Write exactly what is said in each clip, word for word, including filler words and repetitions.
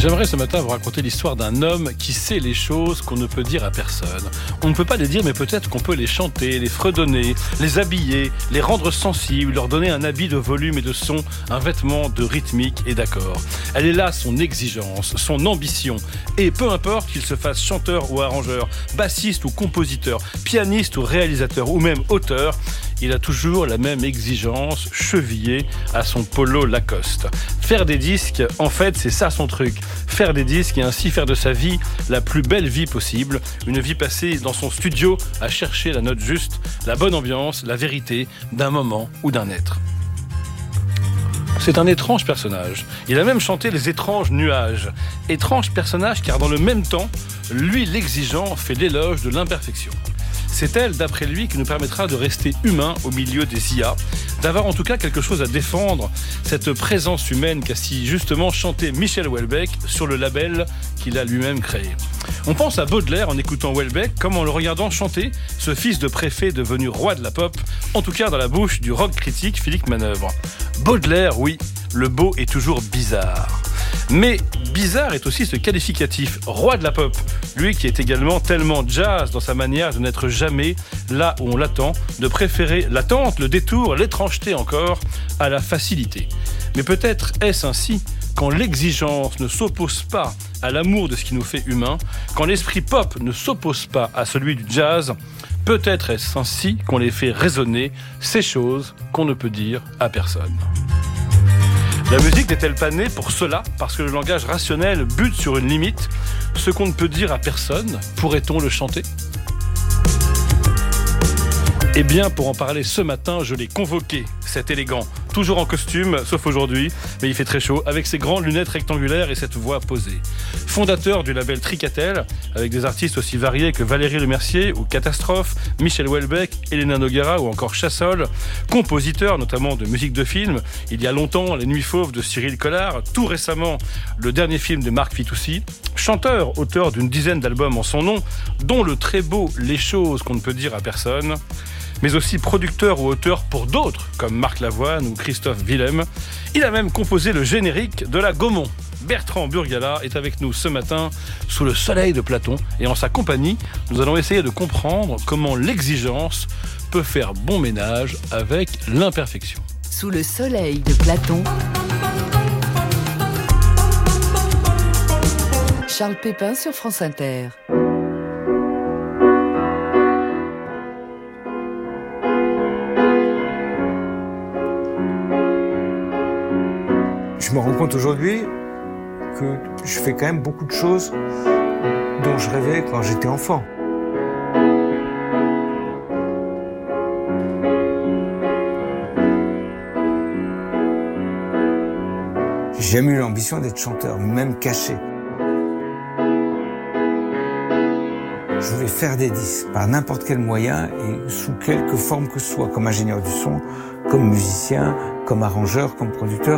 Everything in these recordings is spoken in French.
J'aimerais ce matin vous raconter l'histoire d'un homme qui sait les choses qu'on ne peut dire à personne. On ne peut pas les dire, mais peut-être qu'on peut les chanter, les fredonner, les habiller, les rendre sensibles, leur donner un habit de volume et de son, un vêtement de rythmique et d'accord. Elle est là son exigence, son ambition. Et peu importe qu'il se fasse chanteur ou arrangeur, bassiste ou compositeur, pianiste ou réalisateur ou même auteur, il a toujours la même exigence chevillée à son polo Lacoste. Faire des disques, en fait, c'est ça son truc. Faire des disques et ainsi faire de sa vie la plus belle vie possible. Une vie passée dans son studio à chercher la note juste, la bonne ambiance, la vérité d'un moment ou d'un être. C'est un étrange personnage. Il a même chanté les étranges nuages. Étrange personnage car dans le même temps, lui l'exigeant fait l'éloge de l'imperfection. C'est elle, d'après lui, qui nous permettra de rester humains au milieu des I A, d'avoir en tout cas quelque chose à défendre, cette présence humaine qu'a si justement chanté Michel Houellebecq sur le label qu'il a lui-même créé. On pense à Baudelaire en écoutant Houellebecq comme en le regardant chanter ce fils de préfet devenu roi de la pop, en tout cas dans la bouche du rock critique Philippe Manœuvre. Baudelaire, oui, le beau est toujours bizarre. Mais bizarre est aussi ce qualificatif, roi de la pop, lui qui est également tellement jazz dans sa manière de n'être jamais là où on l'attend, de préférer l'attente, le détour, l'étrangeté encore, à la facilité. Mais peut-être est-ce ainsi quand l'exigence ne s'oppose pas à l'amour de ce qui nous fait humains, quand l'esprit pop ne s'oppose pas à celui du jazz, peut-être est-ce ainsi qu'on les fait résonner, ces choses qu'on ne peut dire à personne. La musique n'est-elle pas née pour cela, parce que le langage rationnel bute sur une limite? Ce qu'on ne peut dire à personne, pourrait-on le chanter? Eh bien, pour en parler ce matin, je l'ai convoqué, cet élégant, toujours en costume, sauf aujourd'hui, mais il fait très chaud, avec ses grandes lunettes rectangulaires et cette voix posée. Fondateur du label Tricatel, avec des artistes aussi variés que Valérie Lemercier ou Catastrophe, Michel Houellebecq, Elena Noguera ou encore Chassol, compositeur notamment de musique de film, il y a longtemps Les Nuits Fauves de Cyril Collard, tout récemment le dernier film de Marc Fitoussi, chanteur, auteur d'une dizaine d'albums en son nom, dont le très beau Les choses qu'on ne peut dire à personne, mais aussi producteur ou auteur pour d'autres, comme Marc Lavoine ou Christophe Willem. Il a même composé le générique de la Gaumont. Bertrand Burgala est avec nous ce matin sous le soleil de Platon. Et en sa compagnie, nous allons essayer de comprendre comment l'exigence peut faire bon ménage avec l'imperfection. Sous le soleil de Platon, Charles Pépin sur France Inter. Je me rends compte aujourd'hui que je fais quand même beaucoup de choses dont je rêvais quand j'étais enfant. J'ai jamais eu l'ambition d'être chanteur, même caché. Je voulais faire des disques par n'importe quel moyen et sous quelque forme que ce soit, comme ingénieur du son, comme musicien, comme arrangeur, comme producteur.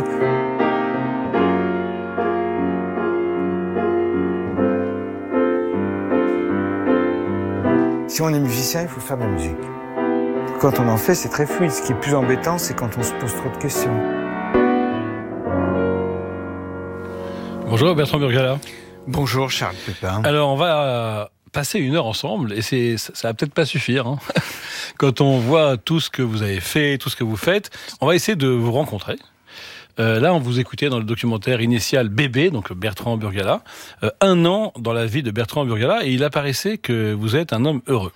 Si on est musicien, il faut faire de la musique. Quand on en fait, c'est très fluide. Ce qui est plus embêtant, c'est quand on se pose trop de questions. Bonjour Bertrand Burgala. Bonjour Charles Pépin. Alors on va passer une heure ensemble et c'est, ça va peut-être pas suffire. Hein. Quand on voit tout ce que vous avez fait, tout ce que vous faites, on va essayer de vous rencontrer. Euh, là, on vous écoutait dans le documentaire initial Bébé, donc Bertrand Burgala, euh, un an dans la vie de Bertrand Burgala, et il apparaissait que vous êtes un homme heureux.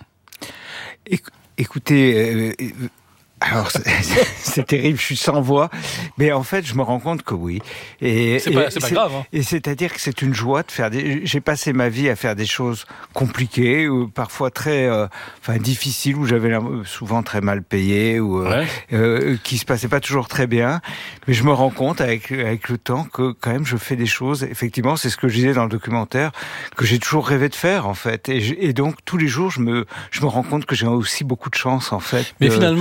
Écoutez, euh, alors c'est, c'est terrible, je suis sans voix, mais en fait, je me rends compte que oui. Et c'est pas, c'est pas c'est, grave. Hein. Et c'est-à-dire que c'est une joie de faire des. J'ai passé ma vie à faire des choses compliquées, ou parfois très, euh, enfin difficiles, où j'avais souvent très mal payé, ou euh, ouais. euh, qui se passaient pas toujours très bien. Mais je me rends compte avec avec le temps que quand même je fais des choses. Effectivement, c'est ce que je disais dans le documentaire, que j'ai toujours rêvé de faire en fait. Et, je, et donc tous les jours, je me je me rends compte que j'ai aussi beaucoup de chance en fait. Mais de, finalement, euh,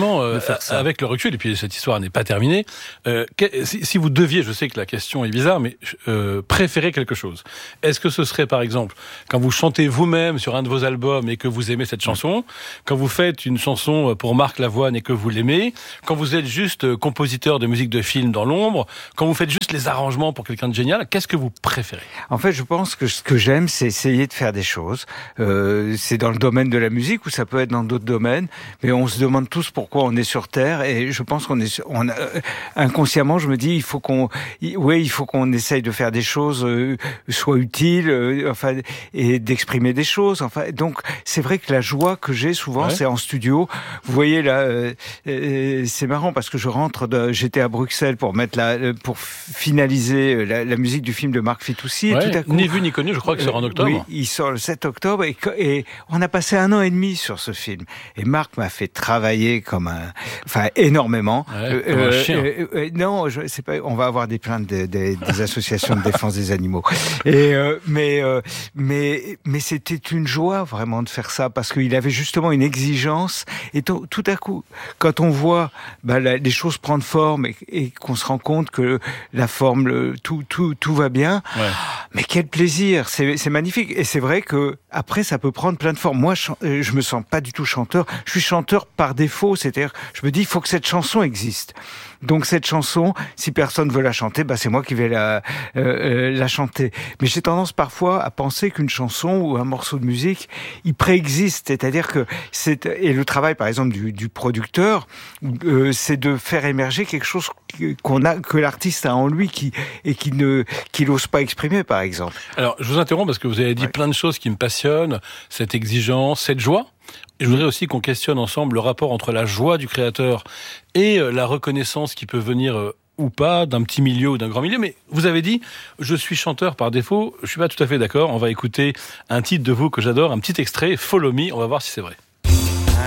faire ça. Avec le recul, et puis cette histoire n'est pas terminée, euh, si, si vous deviez, je sais que la question est bizarre, mais euh, préférer quelque chose, est-ce que ce serait par exemple, quand vous chantez vous-même sur un de vos albums et que vous aimez cette chanson, quand vous faites une chanson pour Marc Lavoine et que vous l'aimez, quand vous êtes juste compositeur de musique de film dans l'ombre, quand vous faites juste les arrangements pour quelqu'un de génial, qu'est-ce que vous préférez? En fait, je pense que ce que j'aime, c'est essayer de faire des choses. Euh, c'est dans le domaine de la musique ou ça peut être dans d'autres domaines, mais on se demande tous pourquoi on est sur Terre, et je pense qu'on est, on, euh, inconsciemment, je me dis, il faut qu'on, oui, il faut qu'on essaye de faire des choses, euh, soit utiles, euh, enfin, et d'exprimer des choses. Enfin, donc, c'est vrai que la joie que j'ai souvent, ouais. c'est en studio. Vous voyez là, euh, euh, c'est marrant parce que je rentre, de, j'étais à Bruxelles pour mettre la, pour finaliser la, la musique du film de Marc Fitoussi. Ouais, et tout à coup, ni vu ni connu, je crois qu'il sort en octobre. Oui, il sort le sept octobre et, et on a passé un an et demi sur ce film. Et Marc m'a fait travailler comme un, enfin énormément. Ouais, comme un chien. Euh, euh, non, je sais pas. On va avoir des plaintes de, de, des associations de défense des animaux. Et euh, mais euh, mais mais c'était une joie vraiment de faire ça parce qu'il avait justement une exigence. Et tout, tout à coup, quand on voit bah, la, les choses prendre forme et, et qu'on se rend compte que la forme, le, tout tout tout va bien. Ouais. Mais quel plaisir, c'est, c'est magnifique. Et c'est vrai que après, ça peut prendre plein de formes. Moi, je, je me sens pas du tout chanteur. Je suis chanteur par défaut. C'est-à-dire, je me dis, il faut que cette chanson existe. Donc cette chanson, si personne veut la chanter, bah c'est moi qui vais la euh, la chanter. Mais j'ai tendance parfois à penser qu'une chanson ou un morceau de musique, il préexiste. C'est-à-dire que c'est et le travail, par exemple, du, du producteur, euh, c'est de faire émerger quelque chose qu'on a, que l'artiste a en lui, qui et qui ne qu'il n'ose pas exprimer, par exemple. Alors, je vous interromps parce que vous avez dit ouais. plein de choses qui me passionnent, cette exigence, cette joie. Et je voudrais aussi qu'on questionne ensemble le rapport entre la joie du créateur et la reconnaissance qui peut venir euh, ou pas d'un petit milieu ou d'un grand milieu. Mais vous avez dit, je suis chanteur par défaut. Je suis pas tout à fait d'accord. On va écouter un titre de vous que j'adore, un petit extrait, Follow Me. On va voir si c'est vrai.